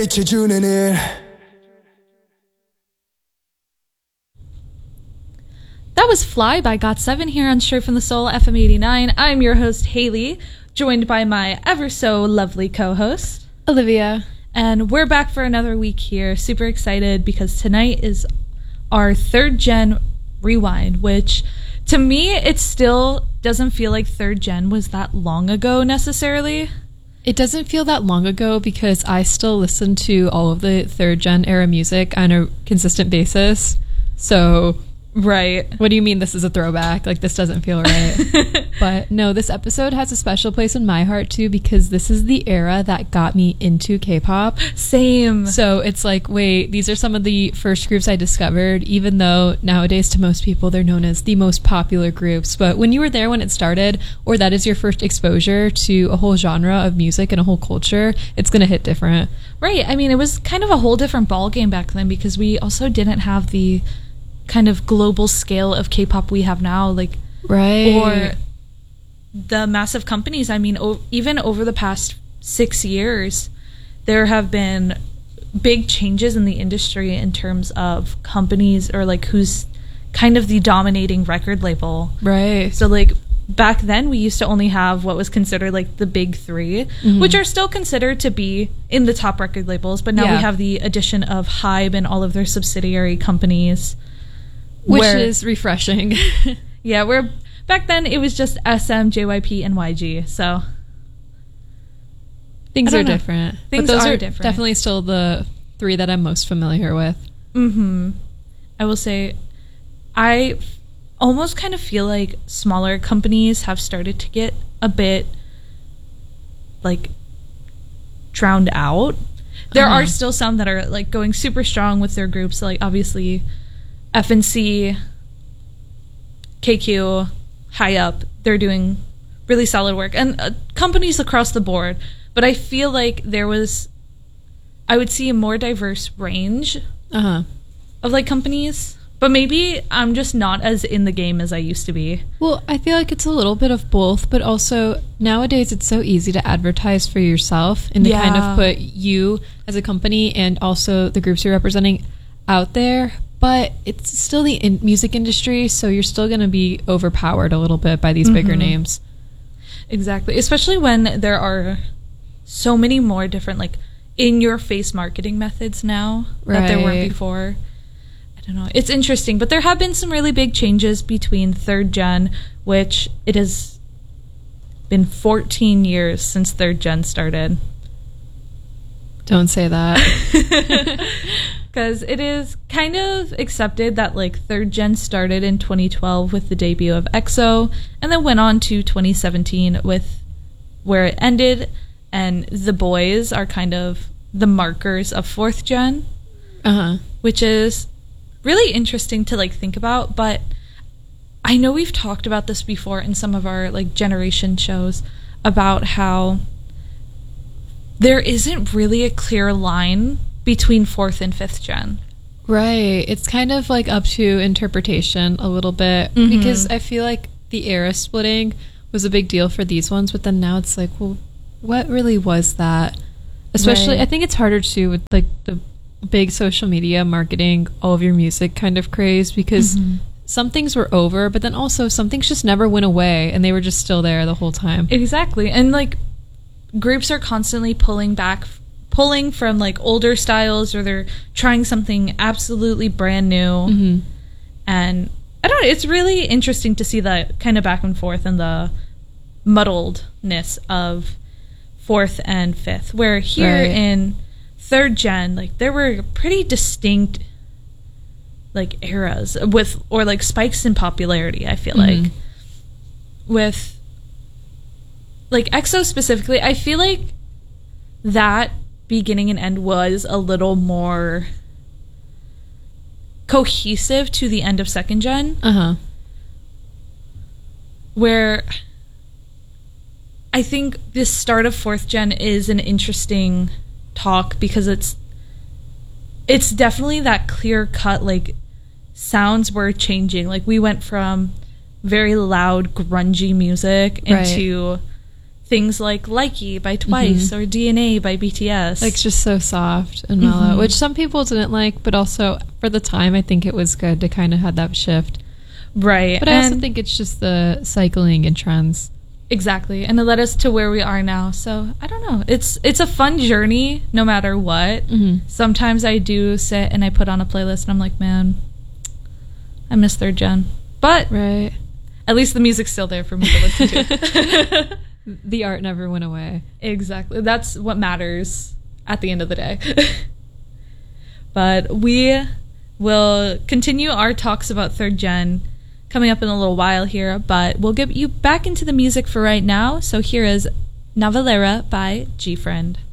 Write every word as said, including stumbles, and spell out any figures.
비춰주는 일. That was Fly by got seven here on Straight from the Soul F M eighty-nine. I'm your host, Haley, joined by my ever so lovely co-host, Olivia. And we're back for another week here. Super excited because tonight is our third gen rewind, which to me, it still doesn't feel like third gen was that long ago necessarily. It doesn't feel that long ago because I still listen to all of the third gen era music on a consistent basis. So... Right. What do you mean this is a throwback? Like, this doesn't feel right. But no, this episode has a special place in my heart too because this is the era that got me into K-pop. Same. So it's like, wait, these are some of the first groups I discovered, even though nowadays to most people they're known as the most popular groups. But when you were there when it started, or that is your first exposure to a whole genre of music and a whole culture, it's going to hit different. Right. I mean, it was kind of a whole different ballgame back then because we also didn't have the kind of global scale of K-pop we have now, like, right, or the massive companies. I mean, o- even over the past six years, there have been big changes in the industry in terms of companies or like who's kind of the dominating record label. Right. So like back then we used to only have what was considered like the big three, mm-hmm. which are still considered to be in the top record labels, but now yeah. we have the addition of Hybe and all of their subsidiary companies. Which where, is refreshing. Yeah, where back then it was just S M, J Y P, and Y G. So things are know. different. Things but those are, are different. Definitely still the three that I'm most familiar with. Mm-hmm. I will say, I almost kind of feel like smaller companies have started to get a bit like drowned out. There uh-huh. are still some that are like going super strong with their groups. Like obviously. F N C, K Q, High Up, they're doing really solid work. And uh, companies across the board. But I feel like there was, I would see a more diverse range uh-huh. of like companies. But maybe I'm just not as in the game as I used to be. Well, I feel like it's a little bit of both. But also nowadays it's so easy to advertise for yourself and to yeah. kind of put you as a company and also the groups you're representing out there. But it's still the in- music industry, so you're still going to be overpowered a little bit by these mm-hmm. bigger names. Exactly. Especially when there are so many more different, like, in-your-face marketing methods now right. that there weren't before. I don't know. It's interesting. But there have been some really big changes between third gen, which it has been fourteen years since third gen started. Don't say that. Because it is kind of accepted that like third gen started in twenty twelve with the debut of E X O and then went on to twenty seventeen with where it ended, and the boys are kind of the markers of fourth gen, uh-huh. which is really interesting to like think about. But I know we've talked about this before in some of our like generation shows about how there isn't really a clear line between fourth and fifth gen. Right. It's kind of like up to interpretation a little bit mm-hmm. because I feel like the era splitting was a big deal for these ones, but then now it's like, well, what really was that? Especially, right. I think it's harder too with like the big social media marketing, all of your music kind of craze, because mm-hmm. some things were over, but then also some things just never went away and they were just still there the whole time. Exactly. And like groups are constantly pulling back pulling from like older styles, or they're trying something absolutely brand new. Mm-hmm. And I don't know, it's really interesting to see the kind of back and forth and the muddledness of fourth and fifth, where here right. in third gen, like there were pretty distinct like eras with, or like spikes in popularity, I feel mm-hmm. like with like E X O specifically. I feel like that beginning and end was a little more cohesive to the end of second gen. Uh-huh. Where I think this start of fourth gen is an interesting talk because it's it's definitely that clear cut, like sounds were changing. Like we went from very loud grungy music into right. things like Likey by Twice Mhm. or D N A by B T S. Like, just so soft and mellow, Mhm. which some people didn't like, but also for the time, I think it was good to kind of have that shift. Right. But I also and- think it's just the cycling and trends. Exactly. And it led us to where we are now. So I don't know. It's it's a fun journey no matter what. Mm-hmm. Sometimes I do sit and I put on a playlist and I'm like, man, I miss third gen. But Right. at least the music's still there for me to listen to. The art never went away. Exactly. That's what matters at the end of the day. But we will continue our talks about third gen coming up in a little while here, but we'll get you back into the music for right now. So here is Navalera by G Friend.